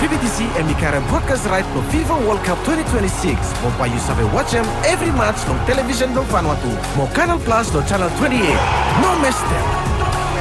PBTC emikarang broadcast right pro FIFA World Cup 2026. Mo payu sabe watch em every match no television no Vanuatu. Mo Canal Plus no channel 28. No miss them.